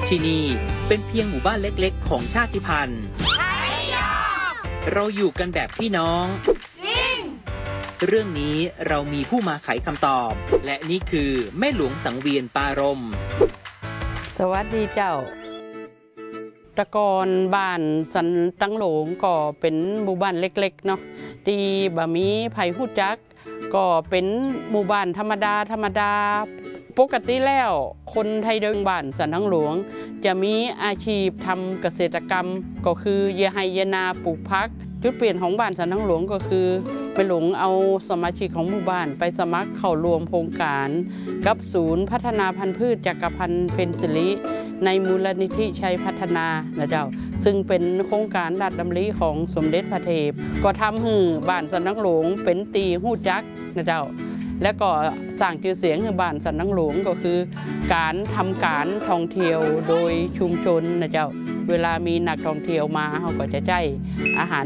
ที่นี่เป็นเพียงหมู่บ้านเล็กๆของชาติพันธุ์เราอยู่กันแบบพี่น้องจริงเรื่องนี้เรามีผู้มาไขคำตอบและนี่คือแม่หลวงสังเวียนปารมสวัสดีเจ้าตะกอนบ้านสันตังหลงก็เป็นหมู่บ้านเล็กๆเนาะที่บะมีไผ่หู้จักก็เป็นหมู่บ้านธรรมดาปกติแล้วคนไทยเดิมบ้านสันตังหลวงจะมีอาชีพทำเกษตรกรรมก็คือเยไฮเยนาปลูกพักจุดเปลี่ยนของบ้านสันตังหลวงก็คือไปหลงเอาสมาชิกของหมู่บ้านไปสมัครเข้ารวมโครงการกับศูนย์พัฒนาพันธุ์พืชจักรพันธ์เพ็ญศิริในมูลนิธิชัยพัฒนานะเจ้าซึ่งเป็นโครงการราชดำริของสมเด็จพระเทพก็ทำให้บ้านสันตังหลวงเป็นตีหู้จักนะเจ้าและก็สร้างชื่อเสียงให้บ้านสันตังหลวงก็คือการทำการท่องเที่ยวโดยชุมชนนะเจ้าเวลามีนักท่องเที่ยวมาเขาก็จะใจอาหาร